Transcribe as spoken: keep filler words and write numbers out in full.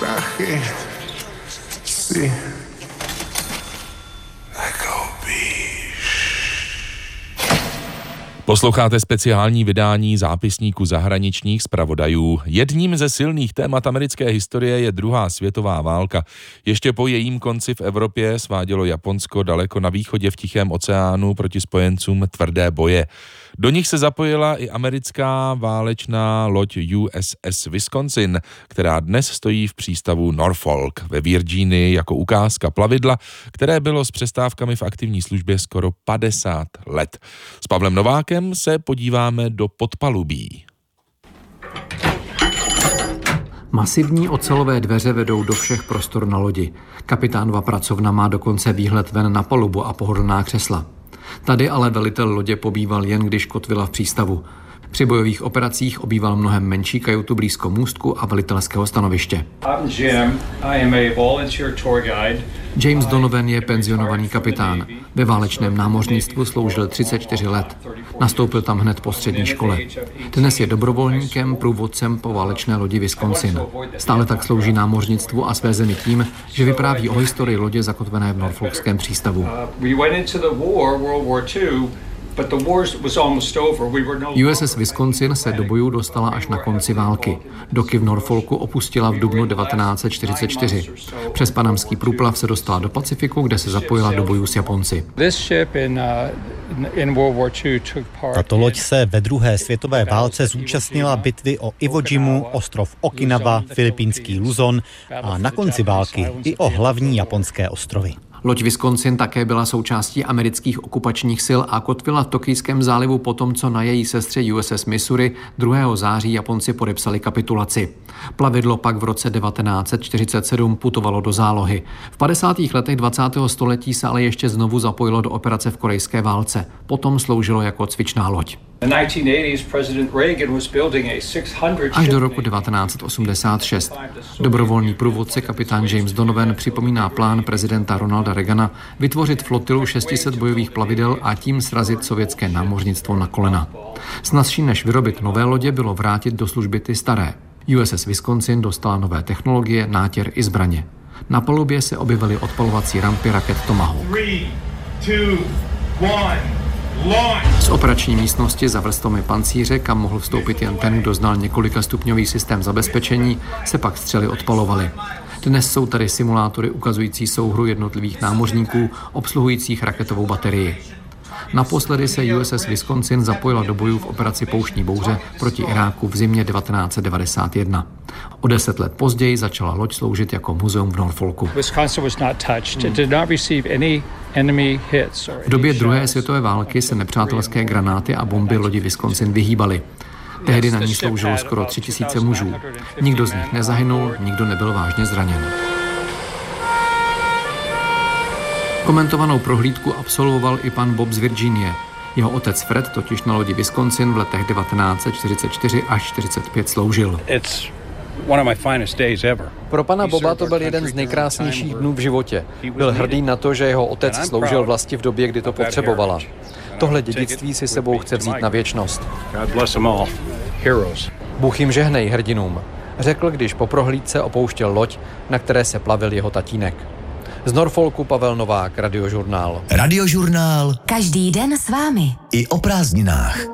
prachy si nekoupíš. Posloucháte speciální vydání zápisníku zahraničních zpravodajů. Jedním ze silných témat americké historie je druhá světová válka. Ještě po jejím konci v Evropě svádělo Japonsko daleko na východě v Tichém oceánu proti spojencům tvrdé boje. Do nich se zapojila i americká válečná loď U S S Wisconsin, která dnes stojí v přístavu Norfolk ve Virginii jako ukázka plavidla, které bylo s přestávkami v aktivní službě skoro padesát let. S Pavlem Novákem se podíváme do podpalubí. Masivní ocelové dveře vedou do všech prostor na lodi. Kapitánova pracovna má dokonce výhled ven na palubu a pohodlná křesla. Tady ale velitel lodě pobýval jen když kotvila v přístavu. Při bojových operacích obýval mnohem menší kajutu blízko můstku a velitelského stanoviště. James Donovan je penzionovaný kapitán. Ve válečném námořnictvu sloužil třicet čtyři let. Nastoupil tam hned po střední škole. Dnes je dobrovolníkem, průvodcem po válečné lodi Wisconsin. Stále tak slouží námořnictvu a své zemi tím, že vypráví o historii lodě zakotvené v Norfolkském přístavu. U S S Wisconsin se do bojů dostala až na konci války. Doky v Norfolku opustila v dubnu devatenáct set čtyřicet čtyři. Přes panamský průplav se dostala do Pacifiku, kde se zapojila do bojů s Japonci. Tato loď se ve druhé světové válce zúčastnila bitvy o Iwo Jimu, ostrov Okinawa, filipínský Luzon a na konci války i o hlavní japonské ostrovy. Loď Wisconsin také byla součástí amerických okupačních sil a kotvila v Tokijském zálivu potom, co na její sestře U S S Missouri druhého září Japonci podepsali kapitulaci. Plavidlo pak v roce devatenáct set čtyřicet sedm putovalo do zálohy. V padesátých letech dvacátého století se ale ještě znovu zapojilo do operace v korejské válce. Potom sloužilo jako cvičná loď. Až do roku devatenáct set osmdesát šest. Dobrovolný průvodce kapitán James Donovan připomíná plán prezidenta Ronalda Reagana vytvořit flotilu šest set bojových plavidel a tím srazit sovětské námořnictvo na kolena. Snazší než vyrobit nové lodě bylo vrátit do služby ty staré. U S S Wisconsin dostala nové technologie, nátěr i zbraně. Na palubě se objevily odpalovací rampy raket Tomahawk. Three, two, one. Z operační místnosti za vrstvami pancíře, kam mohl vstoupit jen ten, kdo znal několika stupňový systém zabezpečení, se pak střely odpalovaly. Dnes jsou tady simulátory ukazující souhru jednotlivých námořníků obsluhujících raketovou baterii. Naposledy se U S S Wisconsin zapojila do bojů v operaci Pouštní bouře proti Iráku v zimě devatenáct set devadesát jedna. O deset let později začala loď sloužit jako muzeum v Norfolku. V době druhé světové války se nepřátelské granáty a bomby lodi Wisconsin vyhýbaly. Tehdy na ní sloužilo skoro tři tisíce mužů. Nikdo z nich nezahynul, nikdo nebyl vážně zraněn. Komentovanou prohlídku absolvoval i pan Bob z Virginie. Jeho otec Fred totiž na lodi Wisconsin v letech devatenáct set čtyřicet čtyři až čtyřicet pět sloužil. Pro pana Boba to byl jeden z nejkrásnějších dnů v životě. Byl hrdý na to, že jeho otec sloužil vlasti v době, kdy to potřebovala. Tohle dědictví si sebou chce vzít na věčnost. Bůh jim žehnej hrdinům, řekl, když po prohlídce opouštěl loď, na které se plavil jeho tatínek. Z Norfolku Pavel Novák, Radiožurnál. Radiožurnál. Každý den s vámi. I o prázdninách.